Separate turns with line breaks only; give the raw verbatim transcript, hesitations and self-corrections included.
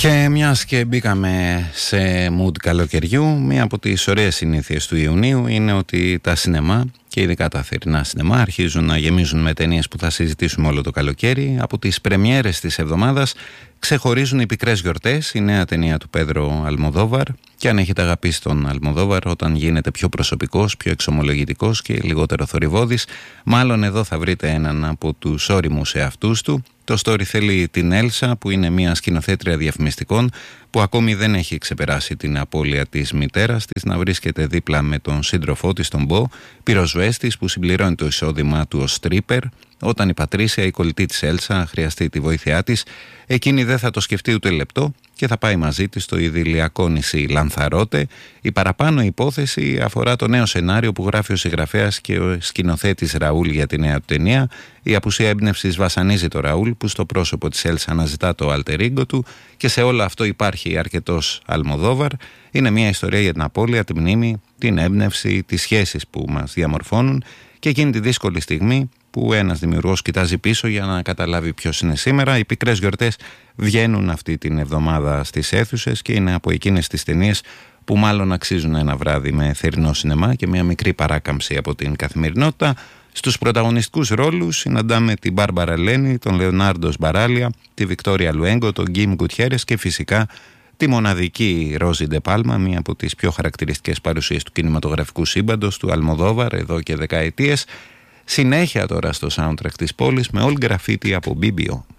Και μιας και μπήκαμε σε mood καλοκαιριού, μία από τις ωραίες συνήθειες του Ιουνίου είναι ότι τα σινεμά, και ειδικά τα θερινά σινεμά, αρχίζουν να γεμίζουν με ταινίες που θα συζητήσουμε όλο το καλοκαίρι. Από τις πρεμιέρες της εβδομάδας ξεχωρίζουν οι Πικρές Γιορτές, η νέα ταινία του Πέδρο Αλμοδόβαρ. Και αν έχετε αγαπήσει τον Αλμοδόβαρ, όταν γίνεται πιο προσωπικός, πιο εξομολογητικός και λιγότερο θορυβώδης, μάλλον εδώ θα βρείτε έναν από τους όριμους εαυτούς του. Το story θέλει την Έλσα, που είναι μια σκηνοθέτρια διαφημιστικών που ακόμη δεν έχει ξεπεράσει την απώλεια της μητέρας της, να βρίσκεται δίπλα με τον σύντροφό της, τον Μπο, πυροσβέστης που συμπληρώνει το εισόδημά του ως stripper. Όταν η Πατρίσια, η κολλητή της Έλσα, χρειαστεί τη βοήθειά της, εκείνη δεν θα το σκεφτεί ούτε λεπτό και θα πάει μαζί της στο ιδηλιακό νησί Λανθαρότε. Η παραπάνω υπόθεση αφορά το νέο σενάριο που γράφει ο συγγραφέας και ο σκηνοθέτης Ραούλ για τη νέα του ταινία. Η απουσία έμπνευσης βασανίζει το Ραούλ, που στο πρόσωπο της Έλσα αναζητά το alter ego του, και σε όλο αυτό υπάρχει αρκετός Αλμοδόβαρ. Είναι μια ιστορία για την απώλεια, τη μνήμη, την έμπνευση, τις σχέσεις που μας διαμορφώνουν και εκείνη τη δύσκολη στιγμή που ένας δημιουργός κοιτάζει πίσω για να καταλάβει ποιος είναι σήμερα. Οι Πικρές Γιορτές βγαίνουν αυτή την εβδομάδα στις αίθουσες και είναι από εκείνες τις ταινίες που μάλλον αξίζουν ένα βράδυ με θερινό σινεμά και μια μικρή παράκαμψη από την καθημερινότητα. Στους πρωταγωνιστικούς ρόλους συναντάμε την Μπάρμπαρα Λένι, τον Λεωνάρντο Μπαράλια, τη Βικτόρια Λουέγκο, τον Γκίμ Γκουτιέρες και φυσικά τη μοναδική Ρόζι Ντε Πάλμα, μία από τις πιο χαρακτηριστικές παρουσίες του κινηματογραφικού σύμπαντος του Αλμοδόβαρ εδώ και δεκαετίες. Συνέχεια τώρα στο soundtrack της πόλης με All Graffiti από Μπίμπιο.